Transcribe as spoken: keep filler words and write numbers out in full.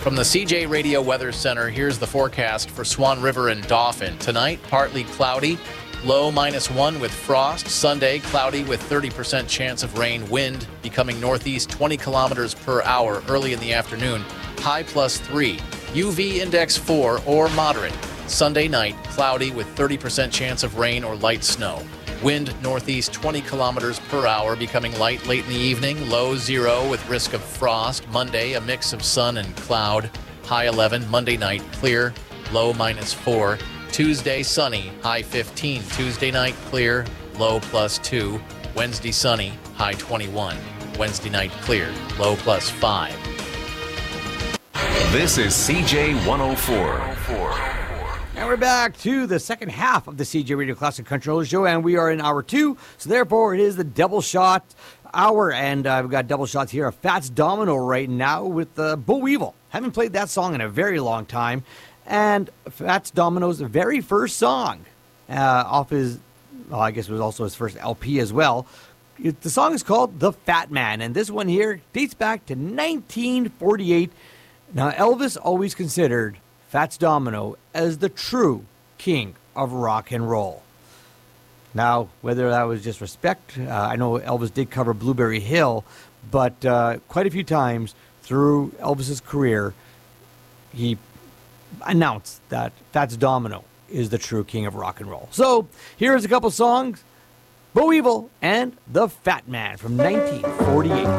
From the C J Radio Weather Center, here's the forecast for Swan River and Dauphin. Tonight, partly cloudy, low minus one with frost. Sunday, cloudy with thirty percent chance of rain. Wind becoming northeast twenty kilometers per hour early in the afternoon. High plus three. U V index four or moderate. Sunday night, cloudy with thirty percent chance of rain or light snow. Wind northeast twenty kilometers per hour, becoming light late in the evening. Low zero with risk of frost. Monday, a mix of sun and cloud. High eleven. Monday night, clear. Low minus four. Tuesday, sunny. High fifteen. Tuesday night, clear. Low plus two. Wednesday, sunny. High twenty-one. Wednesday night, clear. Low plus five. This is C J one oh four. And we're back to the second half of the C J Radio Classic Country Road Show, and we are in hour two, so therefore it is the double shot hour, and uh, we've got double shots here of Fats Domino right now with uh, Bo Weevil. Haven't played that song in a very long time, and Fats Domino's very first song uh, off his, well, I guess it was also his first L P as well. It, the song is called The Fat Man, and this one here dates back to nineteen forty-eight. Now, Elvis always considered Fats Domino as the true king of rock and roll. Now, whether that was just respect, uh, I know Elvis did cover Blueberry Hill, but uh, quite a few times through Elvis's career, he announced that Fats Domino is the true king of rock and roll. So, here's a couple songs, Bo Weevil and The Fat Man from nineteen forty-eight.